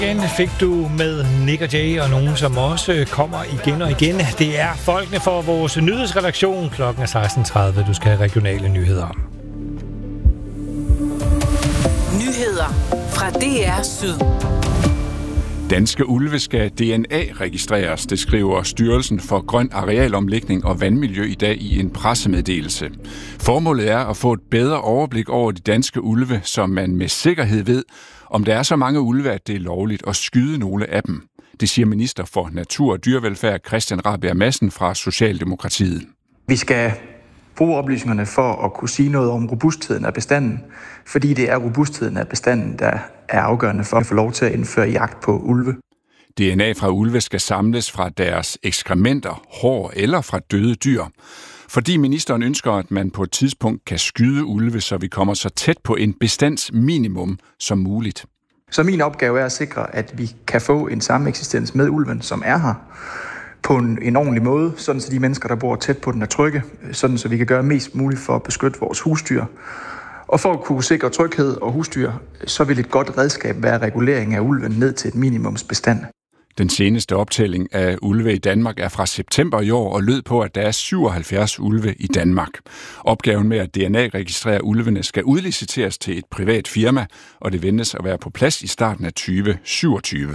Igen fik du med Nick og Jay og nogen, som også kommer igen og igen. Det er folkene for vores nyhedsredaktion. Klokken er 16.30. Du skal have regionale nyheder. Nyheder fra DR Syd. Danske ulve skal DNA-registreres, det skriver Styrelsen for Grøn Arealomlægning og Vandmiljø i dag i en pressemeddelelse. Formålet er at få et bedre overblik over de danske ulve, så man med sikkerhed ved, om der er så mange ulve, at det er lovligt at skyde nogle af dem. Det siger minister for Natur og Dyrevelfærd Christian Rabjerg Madsen fra Socialdemokratiet. Vi skal bruge oplysningerne for at kunne sige noget om robustheden af bestanden, fordi det er robustheden af bestanden, der er afgørende for at få lov til at indføre jagt på ulve. DNA fra ulve skal samles fra deres ekskrementer, hår eller fra døde dyr. Fordi ministeren ønsker, at man på et tidspunkt kan skyde ulve, så vi kommer så tæt på en bestandsminimum som muligt. Så min opgave er at sikre, at vi kan få en sameksistens med ulven, som er her, på en ordentlig måde, sådan så de mennesker, der bor tæt på den, er trygge, sådan så vi kan gøre mest muligt for at beskytte vores husdyr. Og for at kunne sikre tryghed og husdyr, så vil et godt redskab være regulering af ulven ned til et minimumsbestand. Den seneste optælling af ulve i Danmark er fra september i år og lød på, at der er 77 ulve i Danmark. Opgaven med at DNA-registrere ulvene skal udliciteres til et privat firma, og det ventes at være på plads i starten af 2027.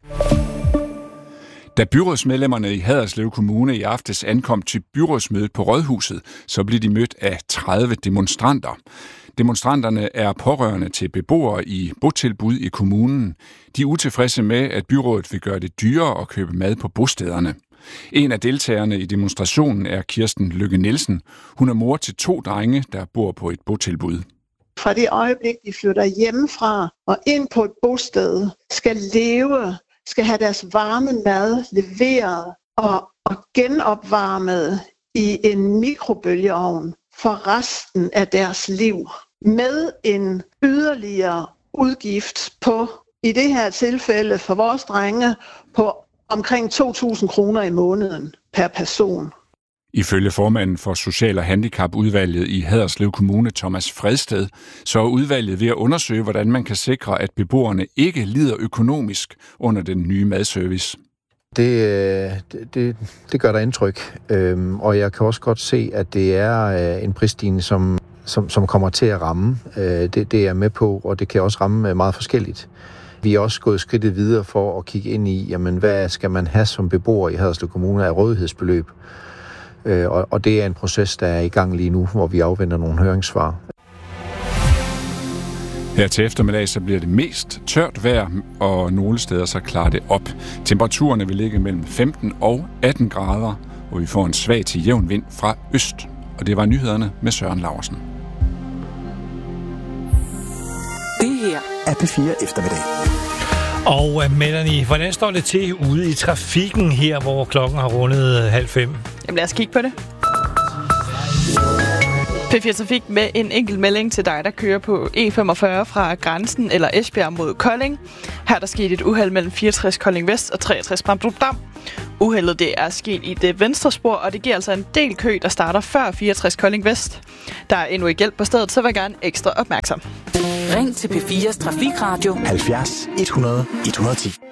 Da byrådsmedlemmerne i Haderslev Kommune i aftes ankom til byrådsmødet på Rådhuset, så blev de mødt af 30 demonstranter. Demonstranterne er pårørende til beboere i botilbud i kommunen. De er utilfredse med, at byrådet vil gøre det dyrere at købe mad på bostederne. En af deltagerne i demonstrationen er Kirsten Lykke Nielsen. Hun er mor til 2 drenge, der bor på et botilbud. Fra det øjeblik, de flytter hjemmefra og ind på et bosted, skal have deres varme mad leveret og genopvarmet i en mikrobølgeovn for resten af deres liv. Med en yderligere udgift på, i det her tilfælde for vores drenge, på omkring 2.000 kroner i måneden per person. Ifølge formanden for Social- og Handicapudvalget i Haderslev Kommune, Thomas Fredsted, så er udvalget ved at undersøge, hvordan man kan sikre, at beboerne ikke lider økonomisk under den nye madservice. Det gør der indtryk, og jeg kan også godt se, at det er en prisstigning, som kommer til at ramme. Det er jeg med på, og det kan også ramme meget forskelligt. Vi er også gået skridtet videre for at kigge ind i, jamen, hvad skal man have som beboer i Haderslev Kommune af rådighedsbeløb. Og det er en proces, der er i gang lige nu, hvor vi afventer nogle høringssvar. Her til eftermiddag så bliver det mest tørt vejr, og nogle steder så klarer det op. Temperaturerne vil ligge mellem 15 og 18 grader, og vi får en svag til jævn vind fra øst. Og det var nyhederne med Søren Laursen. Det her er P4 Eftermiddag. Og Melanie, hvordan står det til ude i trafikken her, hvor klokken har rundet 4:30? Jamen lad os kigge på det. P4 Trafik med en enkelt melding til dig, der kører på E45 fra Grænsen eller Esbjerg mod Kolding. Her der skete et uheld mellem 64 Kolding Vest og 63 Bramdrup Dam. Uheldet det er sket i det venstre spor, og det giver altså en del kø, der starter før 64 Kolding Vest. Der er endnu ikke hjælp på stedet, så vær gerne ekstra opmærksom. Ring til P4's Trafikradio 70 100 110.